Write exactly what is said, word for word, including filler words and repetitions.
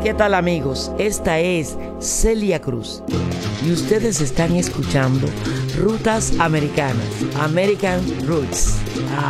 ¿Qué tal, amigos? Esta es Celia Cruz y ustedes están escuchando Rutas Americanas, American Roots.